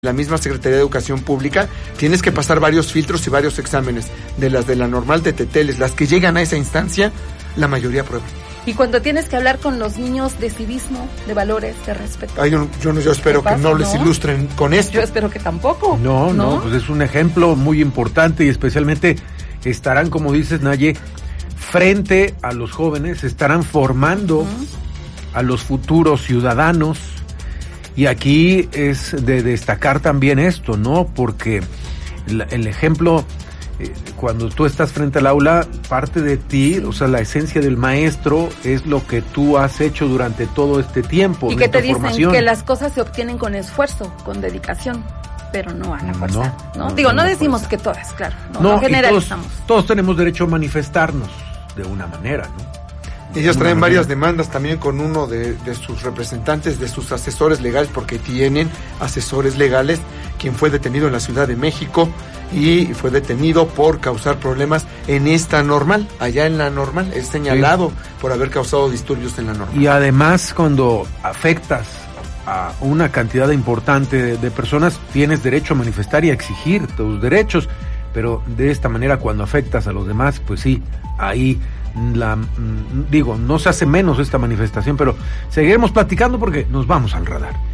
la misma Secretaría de Educación Pública, tienes que pasar varios filtros y varios exámenes. De las de la normal de Teteles, las que llegan a esa instancia, la mayoría aprueban. Y cuando tienes que hablar con los niños de civismo, de valores, de respeto. Ay, yo espero que no les ilustren con esto. Yo espero que tampoco. No, pues es un ejemplo muy importante y especialmente estarán, como dices, Naye, frente a los jóvenes, estarán formando a los futuros ciudadanos. Y aquí es de destacar también esto, ¿no? Porque el ejemplo, cuando tú estás frente al aula, parte de ti, o sea, la esencia del maestro es lo que tú has hecho durante todo este tiempo. Y que te dicen que las cosas se obtienen con esfuerzo, con dedicación, pero no a la fuerza, ¿no? Digo, no decimos que todas, claro, no generalizamos. Todos tenemos derecho a manifestarnos de una manera, ¿no? Ellos traen varias demandas también con uno de sus representantes, de sus asesores legales, porque tienen asesores legales, quien fue detenido en la Ciudad de México y fue detenido por causar problemas en esta normal, allá en la normal, es señalado por haber causado disturbios en la normal. Y además, cuando afectas a una cantidad importante de personas, tienes derecho a manifestar y a exigir tus derechos, pero de esta manera, cuando afectas a los demás, pues sí, ahí no se hace menos esta manifestación, pero seguiremos platicando porque nos vamos al radar.